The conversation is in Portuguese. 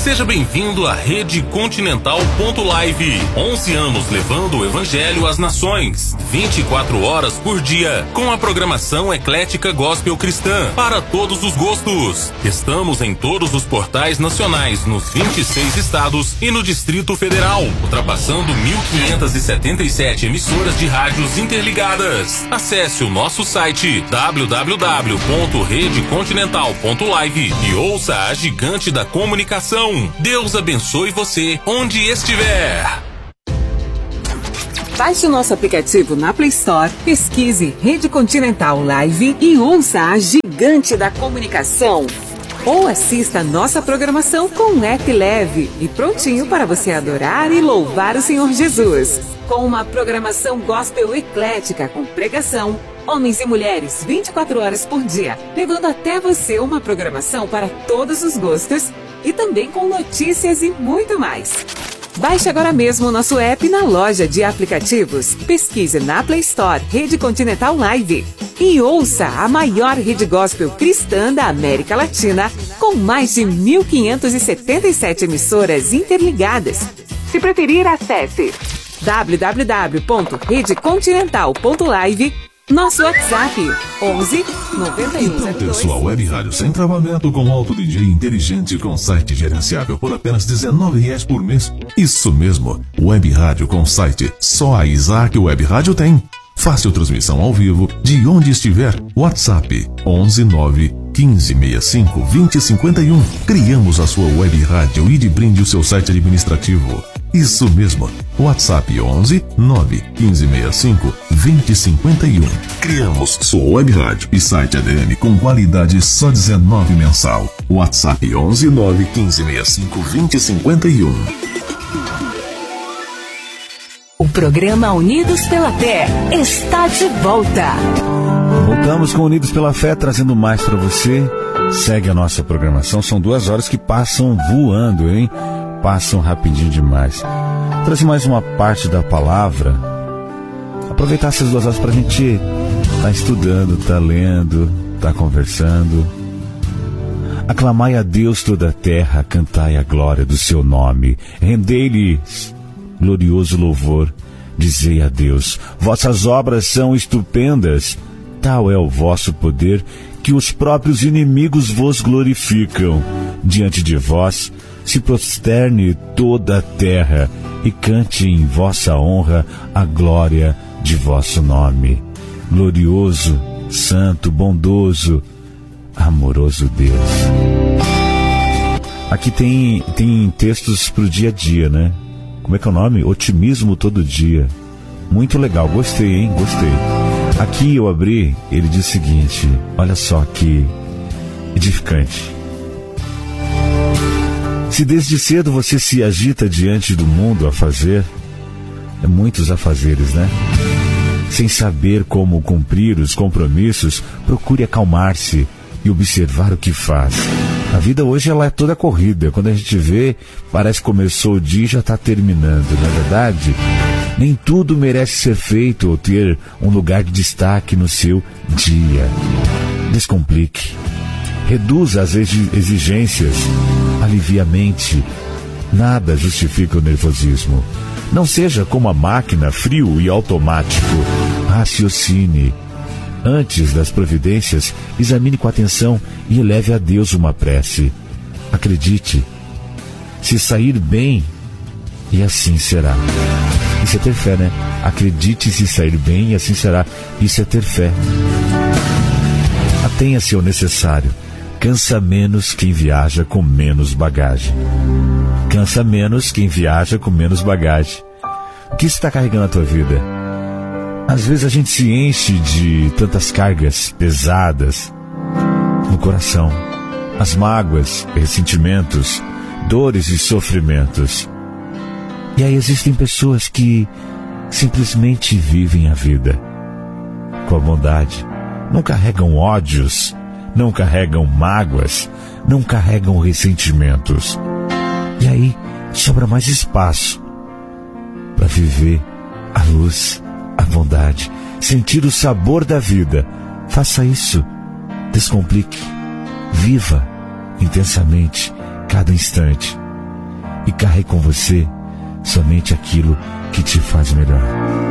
Seja bem-vindo à Rede Continental.live. 11 anos levando o Evangelho às nações. 24 horas por dia, com a programação eclética gospel cristã para todos os gostos. Estamos em todos os portais nacionais, nos 26 estados e no Distrito Federal, ultrapassando 1.577 emissoras de rádios interligadas. Acesse o nosso site www.redecontinental.live e ouça a gigante da comunicação. Deus abençoe você onde estiver. Baixe o nosso aplicativo na Play Store, pesquise Rede Continental Live e ouça a gigante da comunicação. Ou assista a nossa programação com um app leve e prontinho para você adorar e louvar o Senhor Jesus. Com uma programação gospel eclética com pregação, homens e mulheres 24 horas por dia, levando até você uma programação para todos os gostos e também com notícias e muito mais. Baixe agora mesmo o nosso app na loja de aplicativos. Pesquise na Play Store Rede Continental Live e ouça a maior rede gospel cristã da América Latina, com mais de 1.577 emissoras interligadas. Se preferir, acesse www.redecontinental.live. Nosso WhatsApp 11 91. Então, pessoal, Web Rádio sem travamento com alto DJ inteligente com site gerenciável por apenas R$19 por mês. Isso mesmo, Web Rádio com site. Só a Isaac Web Rádio tem. Fácil transmissão ao vivo de onde estiver. WhatsApp 11 9 15 65 20 51. Criamos a sua Web Rádio e de brinde o seu site administrativo. Isso mesmo, WhatsApp 11 9 15 65 20 51. Criamos sua Web Rádio e site ADM com qualidade só R$19 mensal. WhatsApp 11 9 15 65 20 51. O programa Unidos pela Fé está de volta. Voltamos com Unidos pela Fé, trazendo mais para você. Segue a nossa programação. São 2 horas que passam voando, hein? Passam rapidinho demais. Trazer mais uma parte da palavra. Aproveitar essas 2 horas para a gente estar estudando, estar lendo, estar conversando. Aclamai a Deus toda a terra, cantai a glória do seu nome. Rendei-lhe glorioso louvor, dizei a Deus, vossas obras são estupendas, tal é o vosso poder que os próprios inimigos vos glorificam. Diante de vós se prosterne toda a terra e cante em vossa honra a glória de vosso nome. Glorioso, santo, bondoso, amoroso Deus. Aqui tem textos para o dia a dia, né? Como é que é o nome? Otimismo todo dia. Muito legal, gostei, hein? Gostei. Aqui eu abri, ele diz o seguinte, olha só que edificante. Se desde cedo você se agita diante do mundo a fazer, muitos afazeres, né? Sem saber como cumprir os compromissos, procure acalmar-se e observar o que faz. A vida hoje ela é toda corrida. Quando a gente vê, parece que começou o dia e já está terminando. Na verdade, nem tudo merece ser feito ou ter um lugar de destaque no seu dia. Descomplique. Reduza as exigências. Alivie a mente. Nada justifica o nervosismo. Não seja como a máquina, frio e automático. Raciocine. Antes das providências, examine com atenção e eleve a Deus uma prece. Acredite, se sair bem, e assim será. Isso é ter fé, né? Acredite se sair bem, e assim será. Isso é ter fé. Atenha-se ao necessário. Cansa menos quem viaja com menos bagagem. Cansa menos quem viaja com menos bagagem. O que está carregando a tua vida? Às vezes a gente se enche de tantas cargas pesadas no coração. As mágoas, ressentimentos, dores e sofrimentos. E aí existem pessoas que simplesmente vivem a vida com a bondade. Não carregam ódios, não carregam mágoas, não carregam ressentimentos. E aí sobra mais espaço para viver a luz, a bondade, sentir o sabor da vida. Faça isso, descomplique, viva intensamente cada instante. e carregue com você somente aquilo que te faz melhor.